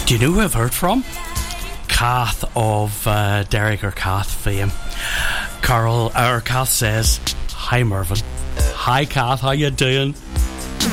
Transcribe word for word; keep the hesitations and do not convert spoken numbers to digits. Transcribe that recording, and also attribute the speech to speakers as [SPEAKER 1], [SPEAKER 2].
[SPEAKER 1] Do you know who I've heard from? Kath of uh, Derek or Kath fame. Carol or Kath says, "Hi Mervyn." Hi Kath, how you doing?